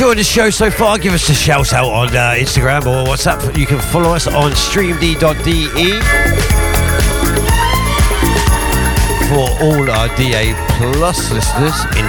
enjoying the show so far, give us a shout out on Instagram or WhatsApp. You can follow us on streamd.de for all our DA Plus listeners in